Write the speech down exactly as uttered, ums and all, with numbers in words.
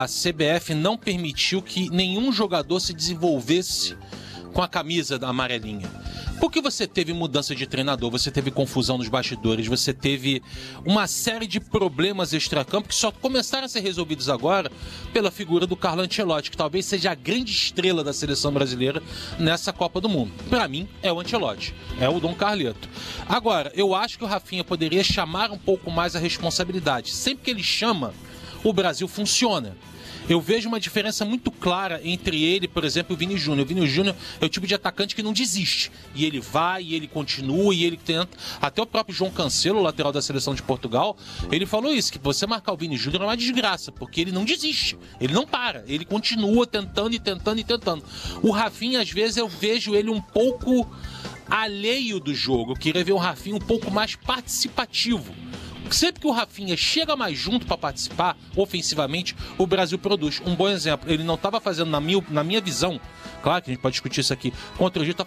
a C B F não permitiu que nenhum jogador se desenvolvesse com a camisa da amarelinha. Porque você teve mudança de treinador, você teve confusão nos bastidores, você teve uma série de problemas extracampo que só começaram a ser resolvidos agora pela figura do Carlo Ancelotti, que talvez seja a grande estrela da seleção brasileira nessa Copa do Mundo. Para mim, é o Ancelotti, é o Dom Carleto. Agora, eu acho que o Rafinha poderia chamar um pouco mais a responsabilidade. Sempre que ele chama, o Brasil funciona. Eu vejo uma diferença muito clara entre ele, por exemplo, e o Vini Júnior. O Vini Júnior é o tipo de atacante que não desiste. E ele vai, e ele continua, e ele tenta. Até o próprio João Cancelo, lateral da seleção de Portugal, ele falou isso, que você marcar o Vini Júnior é uma desgraça, porque ele não desiste. Ele não para. Ele continua tentando e tentando e tentando. O Rafinha, às vezes, eu vejo ele um pouco alheio do jogo. Eu queria ver o Rafinha um pouco mais participativo. Sempre que o Rafinha chega mais junto para participar ofensivamente, o Brasil produz. Um bom exemplo, ele não estava fazendo, na minha, na minha visão, claro que a gente pode discutir isso aqui, contra o Egito,